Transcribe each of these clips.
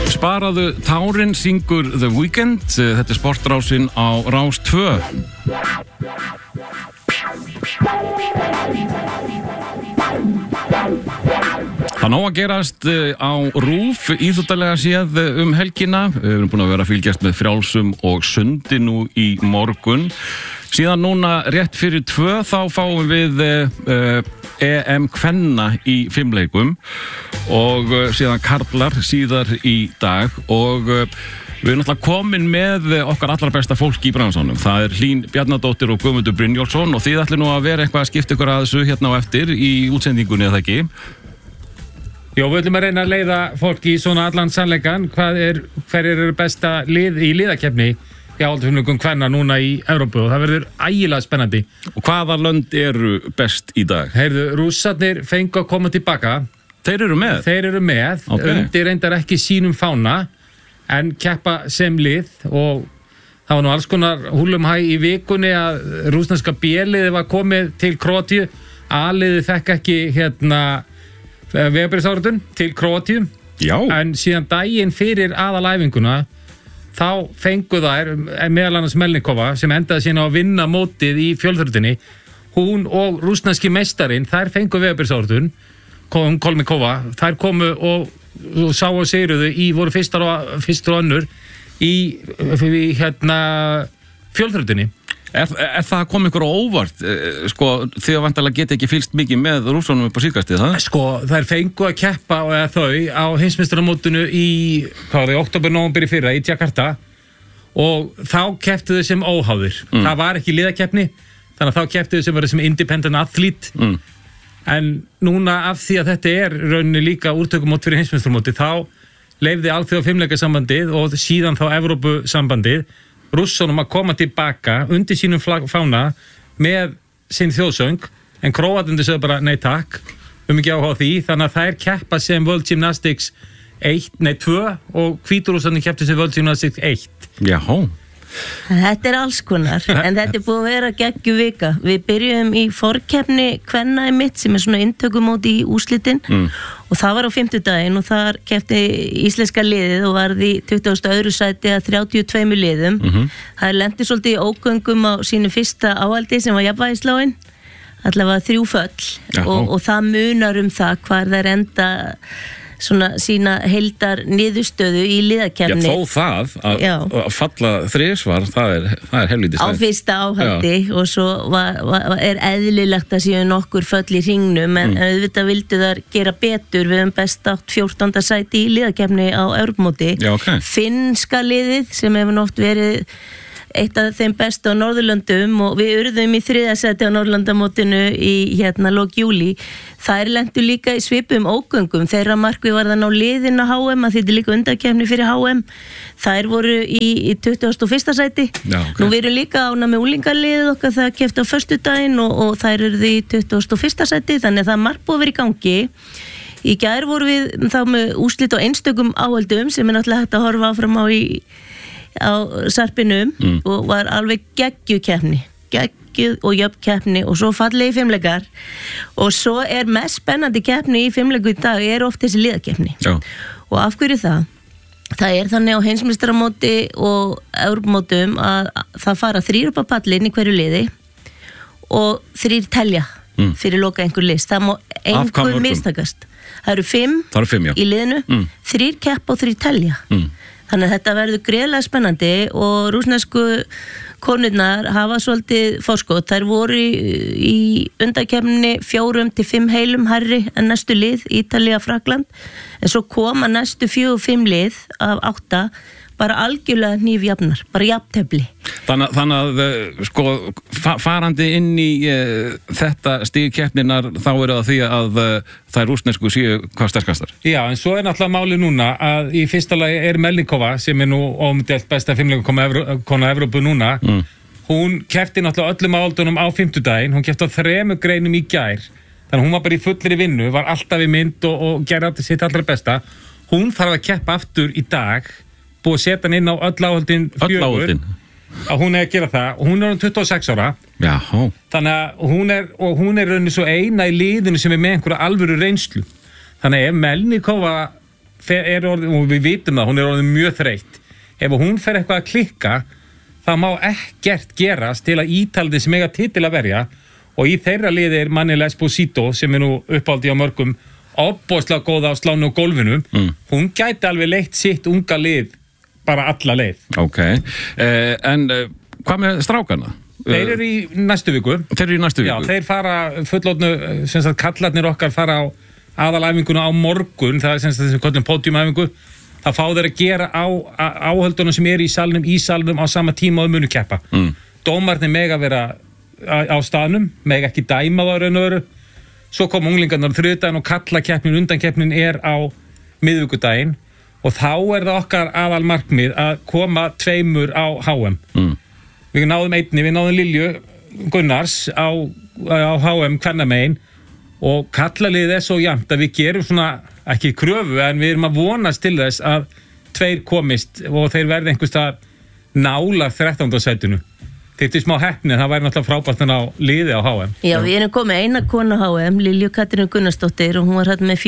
Sparaðu tárin syngur The Weeknd. Þetta sportrásin á Rás 2. Það nóg að gerast á RÚV íþróttalega séð helgina. Við erum búin að vera að fylgjast með frjálsum og sundi nú í morgun. Síðan núna rétt fyrir 2 þá fáum við EM kvenna í 5 leikum og síðan karlar síðar í dag og við erum náttúrulega komin með okkar allra besta fólk í bransanum. Það Hlín Bjarnadóttir og Guðmundur Brynjólfsson og þið ætlið nú að vera eitthvað að skipta ykkur að þessu hérna á eftir í útsendingunni, eða ekki? Jó, við ætlum að reyna að leiða fólk í svona allan sannleikan. Hver eru besta lið í liðakeppni í áhaldafimleikum kvenna núna í Evrópu og það verður ægilega spennandi. Og hvaða lönd eru best í dag? Heyrðu, Rússarnir fengu að koma tilbaka. Þeir eru með? Þeir eru með, okay. Undir reyndar ekki sínum fána en keppa sem lið og það var nú alls konar húlumhæ í vikunni að rússneska B-liði var komið til Króatíu, A-liði fekk ekki vegabréfsáritun til Króatíu. Já. En síðan daginn fyrir aðalæfinguna þá fengu þær meðal annars Melnikova sem endaði síðan á að vinna mótið í fjölþrautinni. Hún og rússneski meistarinn, þær fengu vegabréfsáritun, Kolmikova, þær komu og sá og sigruðu voru fyrstur og önnur í fjölþrautinni. Er það komið ykkur á óvart? Sko, þið vantarlega geta ekki fylgst mikið með rússunum upp á síðkastið, það? Sko, þær fengu að keppa á heimsmeistaramótinu í október, nóvember í fyrra í Jakarta og þá kepptu þau sem óháðir. Það var ekki liðakeppni, þannig að þá kepptu þau sem independent athlete. En núna af því að þetta rauninni líka úrtökumót fyrir heimsmeistaramóti, þá leyfði Alþjóðafimleikasambandið og síðan þá Evrópusambandið Rússunum að koma tilbaka undir sínum fána með sinn þjóðsöng, en Króatarnir sögðu bara nei takk, ekki áhuga á því, þannig að þær keppa sem World Gymnastics 2 og Hvíturússarnir kepptu sem World Gymnastics 1. Jáhó. Þetta alls konar, en þetta búið að vera geggju vika. Við byrjum í forkeppni kvenna mitt sem svona inntökumóti í úrslitin og það var á 50-daginn og þar keppti íslenska liðið og varði 22. sæti að 32 liðum. Það lendi svolítið í ógöngum á sínu fyrsta áhaldi sem var jafnvægisláin, allavega 3 föll og það munar það hvar þær enda svona sína heildar niðurstöðu í liðakeppni. Já, þó það að falla þrisvar, það er helvítið á fyrsta áhaldi og svo eðlilegt að séu nokkur föll í hringnum en auðvitað vildu þar gera betur. Við höfum best átt 14. sæti í liðakeppni á Evrópumóti. Finnska liðið sem hefur oft verið eitt af þeim bestu á Norðurlöndum og við urðum í 3. sæti á Norðurlandamótinu í lok júlí. Þær lentu líka í svipum ógöngum. Þeirra markmið var það ná liðin á HM, að þetta líka undankeppni fyrir HM. Þær voru í 21. sæti. Nú við erum líka ána með úlingarliðið okkar það keppti á föstudaginn og þær eru í 21. sæti, þannig að það margt búið að vera í gangi. Í gær voru við þá með úrslit á einstökum áhaldum sem náttúrulega hægt að horfa áfram á sarpinum og var alveg geggjukeppni og jöfnkeppni og svo fallegi fimleikar og svo mest spennandi keppni í fimleiku í dag oft þessi liðakeppni. Og af hverju það? Það þannig á heimsmeistaramóti og Evrópumótum að það fara 3 upp á pallinn í hverju liði og 3 telja fyrir loka einhver list. Það má einhver mistakast. Það eru 5 í liðinu, 3 keppa og 3 telja. Þannig að þetta verður greiðlega spennandi og rússnesku konurnar hafa svolítið forskot. Þær voru í undankeppninni 4 til 5 heilum hærri en næstu lið, Ítalía, Frakkland. En svo koma næstu 4-5 lið af 8 bara algjörlega hnífjafnar, bara jafntefli. Þannig að sko, farandi inn í þetta stigkeppninar þá það því að þær rússnesku séu hvað sterkastar. Já, en svo náttúrulega máli núna að í fyrsta lagi Melnikova sem nú óumdeilt besta fimleikakona Evrópu núna. Hún keppti náttúrulega öllum áhaldunum á 50-daginn, hún keppti á 3 greinum í gær. Þannig hún var bara í fullri vinnu, var alltaf í mynd og gerði sitt allra besta. Hún þarf að keppa aftur í dag, búið að setja hann inn á öll áhaldin 4 að hún að gera það og hún 26 ára. Jáhó. Þannig að hún raunin svo eina í liðinu sem með einhverja alvöru reynslu. Þannig að ef Melnikova og við vitum það, hún orðin mjög þreytt. Ef hún fer eitthvað að klikka, þá má ekkert gerast til að Ítaldi sem eiga titil að verja, og í þeirra liði Manni Esposito, sem nú uppáldi á mörgum, ofboðslega góða á slánu og gólfinu. Hún gæti alveg leitt sitt unga lið bara alla leið. Ok, en hvað með strákana? Þeir eru í næstu viku. Já, þeir fara fullorðnu, sem sagt kallarnir okkar fara á aðalæfinguna á morgun, það sem sagt þessum kollum pódiumæfingu. Það fá þeir að gera á áhöldunum sem eru í salnum á sama tíma og munu keppa. Dómarnir mega vera á staðnum, mega ekki dæma það raun og veru. Svo kom unglingarnar þriðjudaginn og kallakeppnin, undankeppnin á miðvikudaginn, og þá það okkar aðal markmið að koma 2 á HM. Við náðum Lilju Gunnars á HM kvennamegin, og kallaliðið svo jafnt að við gerum svona, ekki kröfu, en við erum að vonast til þess að 2 komist og þeir verði einhvers staðar nála 13. sætinu. Þetta smá heppni, það væri náttúrulega frábært á liði á HM. Já, við erum komið eina konu á HM, Lilju Katrínu Gunnarsdóttir, og hún var með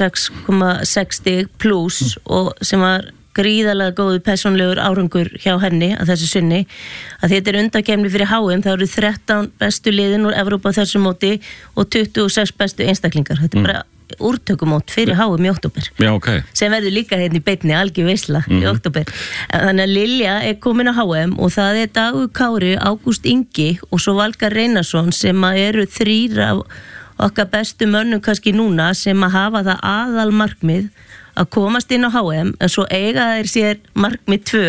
46,6 stig pluss, og sem var gríðarlega góðu persónlegur árangur hjá henni að þessu sinni, að þetta undankefni fyrir HM, það eru 13 bestu liðin úr Evrópa á þessu móti og 26 bestu einstaklingar. Þetta bara úrtökumót fyrir HM í október. Já, ok. Sem verður líka hérna í beinni algjör veisla í október. Þannig að Lilja komin á HM, og það Dagur Kári, Ágúst Ingi og svo Valgar Reynarsson, sem eru 3 af okkar bestu mönnum kannski núna, sem að hafa það aðal markmið að komast inn á HM, en svo eiga þeir sér markmið 2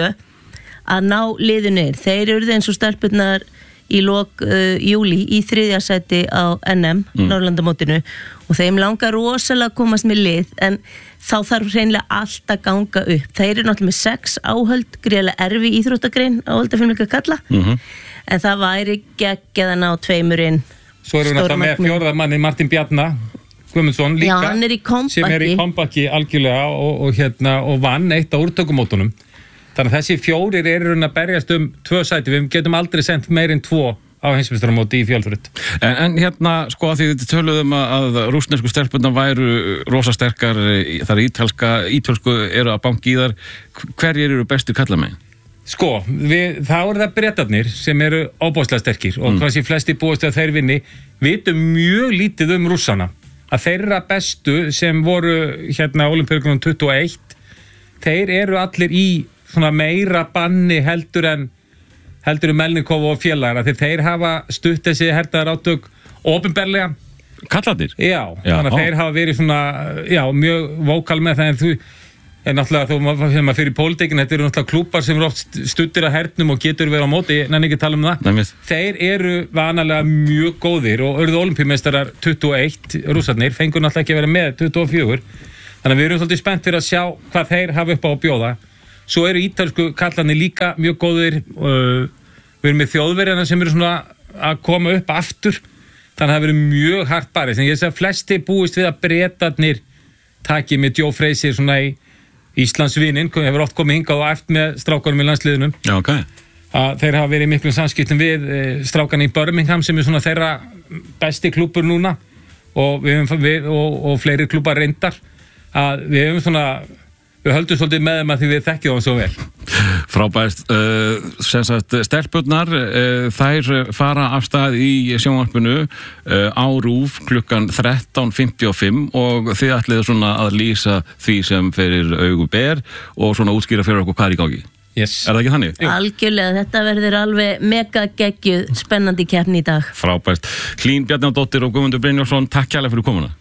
að ná liðunir. Þeir eru eins og stelpurnar í lok júli í 3. sæti á NM, Norrlandamótinu, og þeim langar rosalega að komast með lið, en þá þarf hreinlega allt að ganga upp. Þeir eru náttúrulega með 6 áhöld, greiðlega erfi íþróttagrein áhöldafimleika kalla, en það væri geggjað að ná 2 inn. Svo erum við náttúrulega með 4. manni Martin Bjarna Guðmundsson líka. Já, hann í kompakki. Sem í kompakki algjörlega og vann eitt á úrtökumótunum. Þannig að þessi 4 eru að berjast 2 sæti. Við getum aldrei sendt meir en 2 á heimsmeistaramóti í fjölþraut. En hérna, sko, að því töluðum að rússnesku stelpurnar væru rosa sterkar, þar ítölsku eru að banki í þar. Hverjir eru bestu kallamegin? Sko, þá eru það Bretarnir sem eru óbóðslega sterkir, og hvað sé flesti búast að þeir vinni. Við vitum mjög lítið rússana. Að þeirra bestu sem voru Ólympíuleikunum 21, þeir eru allir í svona meira banni heldur en Melnikov og félagar, þeir hafa stutt þessi hernaðarátök opinberlega. Kallarnir? Já, þannig að þeir hafa verið svona, mjög vókal með það, en náttúrulega þegar maður fyrir pólitíkin, þetta eru náttúrulega klúpar sem eru oft stuttir að hernum og getur verið á móti, en ekki tala það. Þeir eru vanalega mjög góðir og urðu ólympíumeistarar 21, rússarnir, fengur náttúrulega ekki að vera með 24, þannig að við erum svolítið spennt fyrir að sjá hvað þeir hafa upp á að bjóða. Svo eru ítölsku kallarnir líka mjög góðir, við erum með Þjóðverjana sem eru svona að koma upp aftur, þannig að það verið mjög hart barist, en ég sé að flesti búist við að Bretarnir taki með Joe Frazier svona í Íslandsvininn, hefur oft komið hingað og eftir með strákanum í landsliðunum. Já, ok. Þeir hafa verið í miklum samskiptum við strákan í Birmingham sem svona þeirra besti klúbbur núna, og fleiri klúbbar reyndar, að við höldum svolítið með þeim að því við þekkjum þá svo vel. Frábært, sem sagt stelpurnar, þær fara af stað í sjónvarpinu á RÚV klukkan 13:55 og þið ætlið svona að lýsa því sem fyrir augu ber og svona útskýra fyrir okkur hvað er í gangi. Yes. Er það ekki þannig? Algjörlega, þetta verður alveg mega geggjuð spennandi keppni í dag. Frábært. Hlín Bjarnadóttir og Guðmundur Brynjólfsson, takk kærlega fyrir komuna.